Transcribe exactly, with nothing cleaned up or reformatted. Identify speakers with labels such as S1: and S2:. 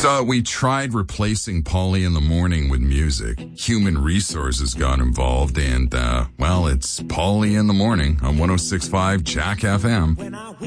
S1: So we tried replacing Paulie in the morning with music. Human resources got involved and, uh, well, it's Paulie in the morning on one oh six point five Jack F M.